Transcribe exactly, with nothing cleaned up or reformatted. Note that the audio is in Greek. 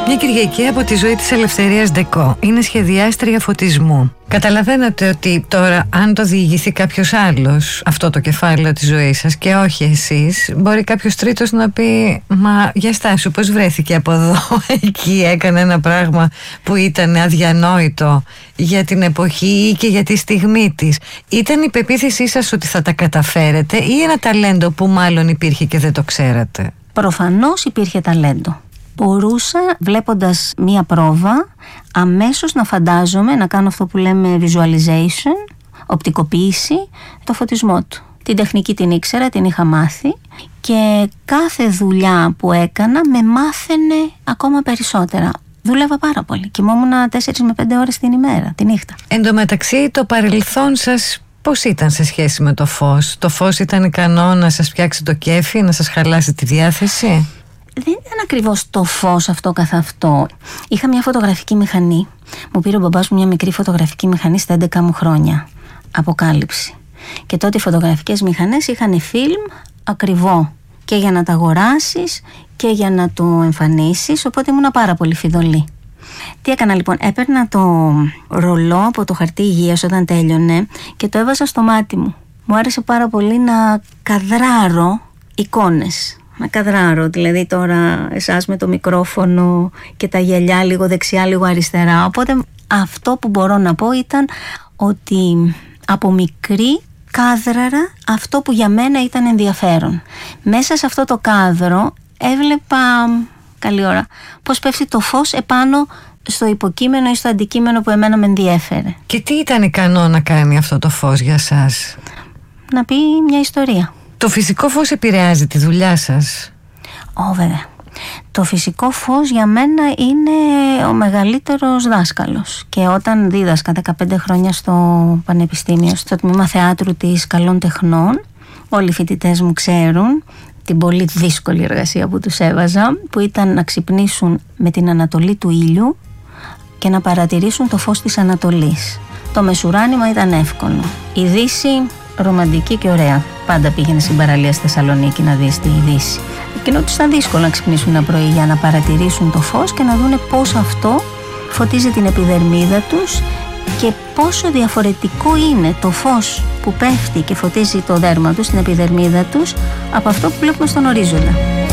Μια Κυριακή από τη ζωή της Ελευθερίας Ντεκό. Είναι σχεδιάστρια φωτισμού. Καταλαβαίνετε ότι τώρα, αν το διηγηθεί κάποιος άλλος αυτό το κεφάλαιο της ζωής σας και όχι εσείς, μπορεί κάποιος τρίτος να πει «Μα για στάσου, πώς βρέθηκε από εδώ, εκεί έκανε ένα πράγμα που ήταν αδιανόητο για την εποχή και για τη στιγμή της». Ήταν η πεποίθησή σας ότι θα τα καταφέρετε ή ένα ταλέντο που μάλλον υπήρχε και δεν το ξέρατε? Προφανώς υπήρχε ταλέντο. Μπορούσα, βλέποντας μία πρόβα, αμέσως να φαντάζομαι, να κάνω αυτό που λέμε visualization, οπτικοποίηση, το φωτισμό του. Την τεχνική την ήξερα, την είχα μάθει και κάθε δουλειά που έκανα με μάθαινε ακόμα περισσότερα. Δούλευα πάρα πολύ. Κοιμόμουν τέσσερις με πέντε ώρες την ημέρα, τη νύχτα. Εν τω μεταξύ, το παρελθόν σας πώς ήταν σε σχέση με το φως? Το φως ήταν ικανό να σας φτιάξει το κέφι, να σας χαλάσει τη διάθεση? Δεν ήταν ακριβώς το φως αυτό καθ' αυτό. Είχα μια φωτογραφική μηχανή. Μου πήρε ο μπαμπάς μου μια μικρή φωτογραφική μηχανή στα έντεκα μου χρόνια. Αποκάλυψη. Και τότε οι φωτογραφικές μηχανές είχαν φιλμ ακριβό. Και για να τα αγοράσεις και για να το εμφανίσεις. Οπότε ήμουν πάρα πολύ φιδωλή. Τι έκανα λοιπόν? Έπαιρνα το ρολό από το χαρτί υγείας όταν τέλειωνε και το έβαζα στο μάτι μου. Μου άρεσε πάρα πολύ να καδράρω εικόνες. Να καδράρω, δηλαδή τώρα εσάς με το μικρόφωνο και τα γυαλιά λίγο δεξιά, λίγο αριστερά. Οπότε αυτό που μπορώ να πω ήταν ότι από μικρή κάδραρα αυτό που για μένα ήταν ενδιαφέρον. Μέσα σε αυτό το κάδρο έβλεπα, καλή ώρα, πώς πέφτει το φως επάνω στο υποκείμενο ή στο αντικείμενο που εμένα με ενδιέφερε. Και τι ήταν ικανό να κάνει αυτό το φως για σας? Να πει μια ιστορία. Το φυσικό φως επηρεάζει τη δουλειά σας? Ω, βέβαια. Το φυσικό φως για μένα είναι ο μεγαλύτερος δάσκαλος. Και όταν δίδασκα δεκαπέντε χρόνια στο Πανεπιστήμιο, στο τμήμα θεάτρου της Καλών Τεχνών, όλοι οι φοιτητές μου ξέρουν την πολύ δύσκολη εργασία που τους έβαζα, που ήταν να ξυπνήσουν με την ανατολή του ήλιου και να παρατηρήσουν το φως της Ανατολής. Το μεσουράνημα ήταν εύκολο. Η Δύση ρομαντική και ωραία. Πάντα πήγαινε στην παραλία στη Θεσσαλονίκη να δεις τη Δύση. Εκείνο τους ήταν δύσκολο να ξυπνήσουν ένα πρωί για να παρατηρήσουν το φως και να δούνε πώς αυτό φωτίζει την επιδερμίδα τους και πόσο διαφορετικό είναι το φως που πέφτει και φωτίζει το δέρμα τους, την επιδερμίδα τους, από αυτό που βλέπουμε στον ορίζοντα.